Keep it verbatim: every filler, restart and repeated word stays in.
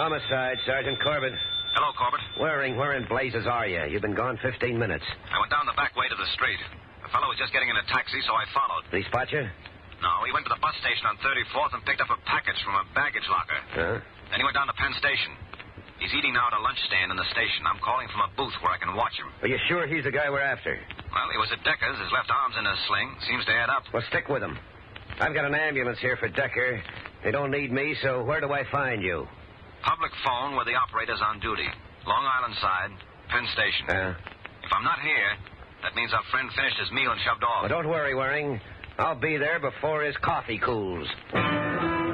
Homicide, Sergeant Corbett. Hello, Corbett. Waring, where in blazes are you? You've been gone fifteen minutes. I went down the back way to the street. The fellow was just getting in a taxi, so I followed. Did he spot you? No, he went to the bus station on thirty-fourth and picked up a package from a baggage locker. Huh? Then he went down to Penn Station. He's eating now at a lunch stand in the station. I'm calling from a booth where I can watch him. Are you sure he's the guy we're after? Well, he was at Decker's. His left arm's in a sling. Seems to add up. Well, stick with him. I've got an ambulance here for Decker. They don't need me, so where do I find you? Public phone where the operator's on duty. Long Island side, Penn Station. Uh, if I'm not here, that means our friend finished his meal and shoved off. well, don't worry, Waring. I'll be there before his coffee cools.